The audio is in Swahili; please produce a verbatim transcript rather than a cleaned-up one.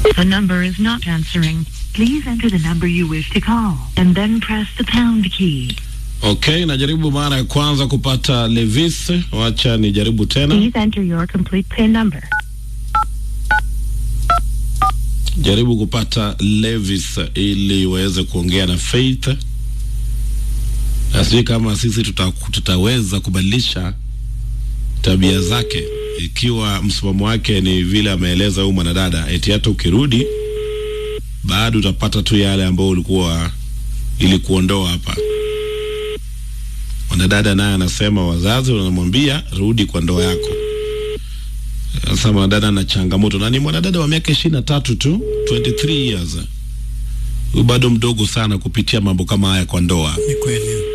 The number is not answering. Please enter the number you wish to call and then press the pound key. Okay, najaribu mara ya kwanza kupata Levis. Wacha nijaribu tena. Please enter your complete PIN number. Jaribu kupata Levis ili waweze kuongea na Faith. Asije kama sisi tuta, tutaweza kubadilisha tabia zake ikiwa msimamo wake ni vile ameeleza huyu mwanadada, eti hata ukirudi bado utapata tu yale ambayo ulikuwa ili kuondoa hapa. Mwanadada naye anasema wazazi wanamwambia rudi kwa ndoa yako. Sasa mwanadada ana changamoto, na ni mwanadada wa miaka ishirini na tatu tu, twenty-three years. Huyu bado mdogo sana kupitia mambo kama haya kwa ndoa. Ni kweli.